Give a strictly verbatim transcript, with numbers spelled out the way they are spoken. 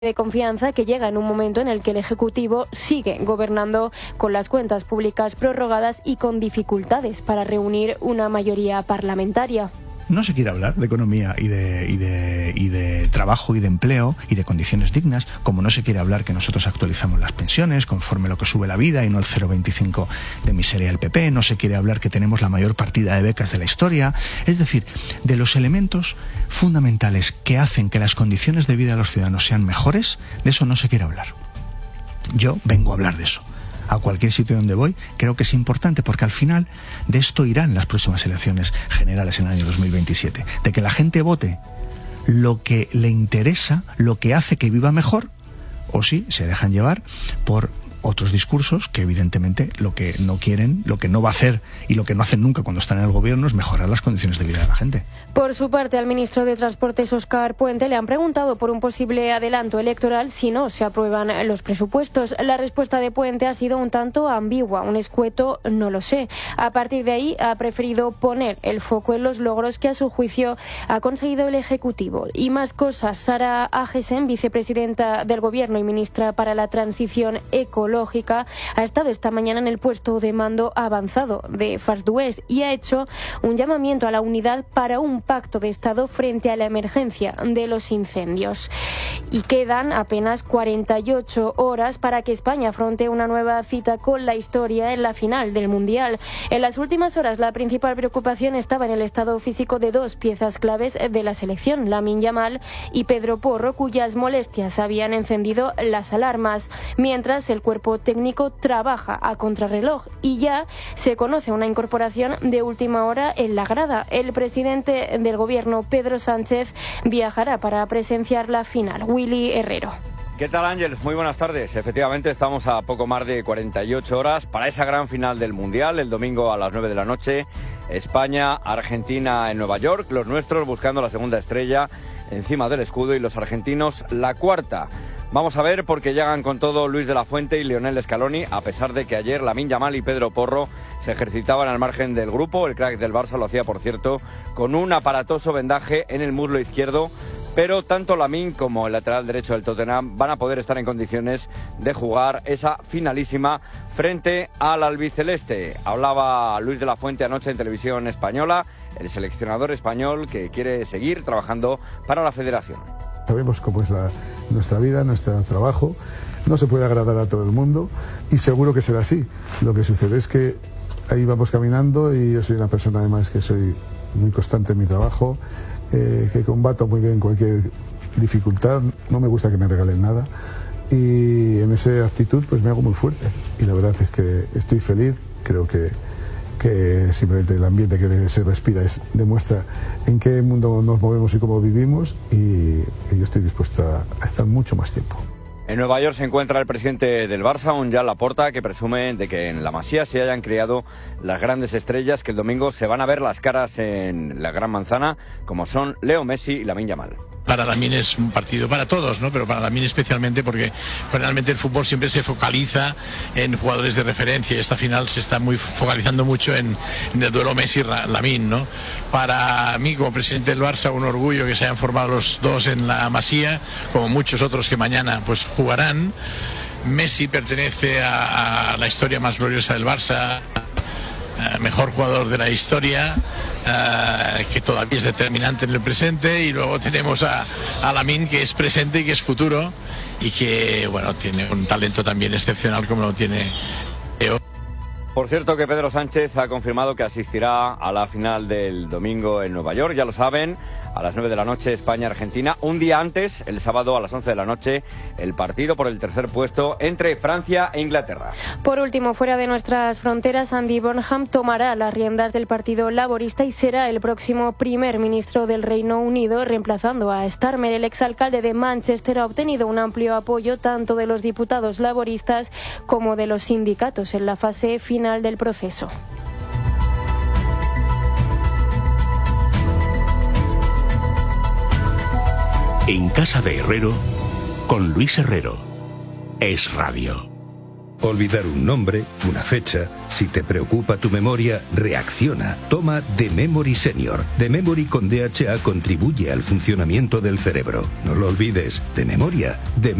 de confianza que llega en un momento en el que el Ejecutivo sigue gobernando con las cuentas públicas prorrogadas y con dificultades para reunir una mayoría parlamentaria. No se quiere hablar de economía y de, y, de, y de trabajo y de empleo y de condiciones dignas, como no se quiere hablar que nosotros actualizamos las pensiones conforme lo que sube la vida y no el cero coma veinticinco de miseria del P P, no se quiere hablar que tenemos la mayor partida de becas de la historia, es decir, de los elementos fundamentales que hacen que las condiciones de vida de los ciudadanos sean mejores, de eso no se quiere hablar. Yo vengo a hablar de eso. A cualquier sitio donde voy, creo que es importante porque al final de esto irán las próximas elecciones generales en el año dos mil veintisiete. De que la gente vote lo que le interesa, lo que hace que viva mejor, o si se dejan llevar por otros discursos que evidentemente lo que no quieren, lo que no va a hacer y lo que no hacen nunca cuando están en el gobierno es mejorar las condiciones de vida de la gente. Por su parte, al ministro de Transportes, Óscar Puente, le han preguntado por un posible adelanto electoral si no se aprueban los presupuestos. La respuesta de Puente ha sido un tanto ambigua, un escueto no lo sé. A partir de ahí ha preferido poner el foco en los logros que a su juicio ha conseguido el Ejecutivo. Y más cosas. Sara Agesen, vicepresidenta del Gobierno y ministra para la Transición Ecológica, ha estado esta mañana en el puesto de mando avanzado de Farsdués y ha hecho un llamamiento a la unidad para un pacto de Estado frente a la emergencia de los incendios. Y quedan apenas cuarenta y ocho horas para que España afronte una nueva cita con la historia en la final del Mundial. En las últimas horas la principal preocupación estaba en el estado físico de dos piezas claves de la selección, Lamine Yamal y Pedro Porro, cuyas molestias habían encendido las alarmas, mientras el cuerpo técnico trabaja a contrarreloj y ya se conoce una incorporación de última hora en la grada. El presidente del gobierno, Pedro Sánchez, viajará para presenciar la final. Willy Herrero. ¿Qué tal, Ángeles? Muy buenas tardes. Efectivamente, estamos a poco más de cuarenta y ocho horas para esa gran final del Mundial, el domingo a las nueve de la noche. España, Argentina en Nueva York, los nuestros buscando la segunda estrella encima del escudo y los argentinos la cuarta. Vamos a ver porque llegan con todo Luis de la Fuente y Lionel Scaloni, a pesar de que ayer Lamine Yamal y Pedro Porro se ejercitaban al margen del grupo. El crack del Barça lo hacía, por cierto, con un aparatoso vendaje en el muslo izquierdo, pero tanto Lamine como el lateral derecho del Tottenham van a poder estar en condiciones de jugar esa finalísima frente al albiceleste. Hablaba Luis de la Fuente anoche en Televisión Española, el seleccionador español que quiere seguir trabajando para la federación. Sabemos cómo es la, nuestra vida, nuestro trabajo, no se puede agradar a todo el mundo y seguro que será así. Lo que sucede es que ahí vamos caminando y yo soy una persona además que soy muy constante en mi trabajo, eh, que combato muy bien cualquier dificultad, no me gusta que me regalen nada y en esa actitud pues me hago muy fuerte y la verdad es que estoy feliz, creo que que simplemente el ambiente que se respira es, demuestra en qué mundo nos movemos y cómo vivimos y, y yo estoy dispuesto a, a estar mucho más tiempo. En Nueva York se encuentra el presidente del Barça, un Joan Laporta, que presume de que en la Masía se hayan criado las grandes estrellas que el domingo se van a ver las caras en la Gran Manzana, como son Leo Messi y Lamine Yamal. Para Lamine es un partido para todos, ¿no? Pero para Lamine especialmente porque generalmente el fútbol siempre se focaliza en jugadores de referencia y esta final se está muy focalizando mucho en, en el duelo Messi-Lamine, ¿no? Para mí como presidente del Barça un orgullo que se hayan formado los dos en la Masía, como muchos otros que mañana pues jugarán. Messi pertenece a, a la historia más gloriosa del Barça, Uh, mejor jugador de la historia, uh, que todavía es determinante en el presente, y luego tenemos a, a Lamine, que es presente y que es futuro y que bueno tiene un talento también excepcional como lo tiene Leo. Por cierto que Pedro Sánchez ha confirmado que asistirá a la final del domingo en Nueva York, ya lo saben, a las nueve de la noche España-Argentina. Un día antes, el sábado a las once de la noche, el partido por el tercer puesto entre Francia e Inglaterra. Por último, fuera de nuestras fronteras, Andy Burnham tomará las riendas del Partido Laborista y será el próximo primer ministro del Reino Unido, reemplazando a Starmer. El exalcalde de Manchester ha obtenido un amplio apoyo tanto de los diputados laboristas como de los sindicatos en la fase final del proceso. En casa de Herrero, con Luis Herrero, Es Radio. olvidar un nombre, una fecha. Si te preocupa tu memoria, reacciona. Toma The Memory Senior. The Memory con D H A contribuye al funcionamiento del cerebro. No lo olvides, de memoria, de